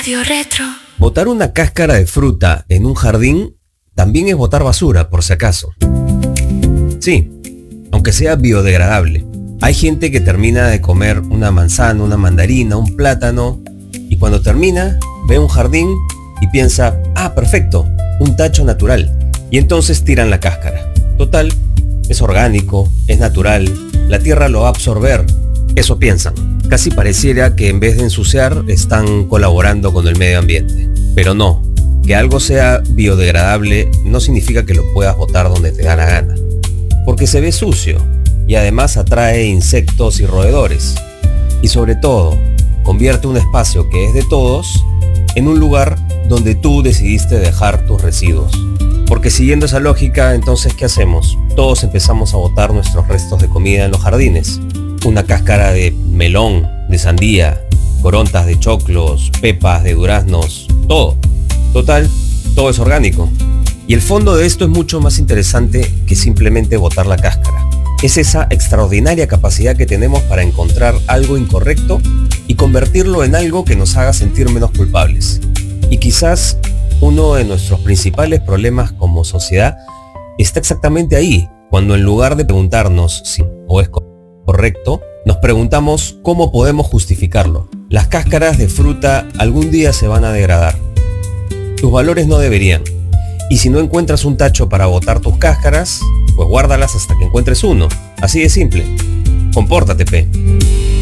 Radio Retro. Botar una cáscara de fruta en un jardín también es botar basura, por si acaso. Sí, aunque sea biodegradable. Hay gente que termina de comer una manzana, una mandarina, un plátano, y cuando termina, ve un jardín y piensa, perfecto, un tacho natural. Y entonces tiran la cáscara. Total, es orgánico, es natural, la tierra lo va a absorber. Eso piensan. Casi pareciera que en vez de ensuciar, están colaborando con el medio ambiente. Pero no, que algo sea biodegradable no significa que lo puedas botar donde te da la gana. Porque se ve sucio y además atrae insectos y roedores. Y sobre todo, convierte un espacio que es de todos en un lugar donde tú decidiste dejar tus residuos. Porque siguiendo esa lógica, entonces, ¿qué hacemos? Todos empezamos a botar nuestros restos de comida en los jardines. Una cáscara de melón, de sandía, corontas de choclos, pepas de duraznos, todo. Total, todo es orgánico. Y el fondo de esto es mucho más interesante que simplemente botar la cáscara. Es esa extraordinaria capacidad que tenemos para encontrar algo incorrecto y convertirlo en algo que nos haga sentir menos culpables. Y quizás uno de nuestros principales problemas como sociedad está exactamente ahí, cuando en lugar de preguntarnos si o es correcto, nos preguntamos cómo podemos justificarlo. Las cáscaras de fruta algún día se van a degradar. Tus valores no deberían. Y si no encuentras un tacho para botar tus cáscaras, pues guárdalas hasta que encuentres uno. Así de simple. Compórtate, pe.